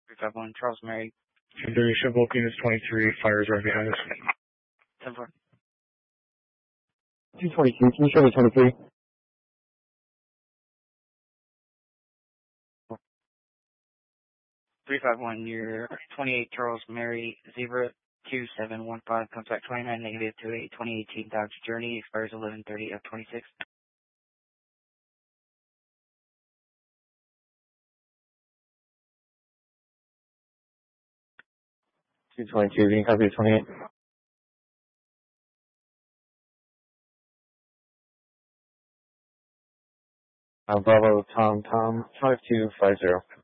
351 Charles Mary. Duration Vulcan is 23, fires right behind us. 10-4. 222, can you show me 23? 351, you're 28 Charles Mary, Zebra 2715, contact 29 negative 28, 2018 Dodge Journey, expires 11/30 of 26. 222, can you copy the 28? Bravo, Tom, 5250.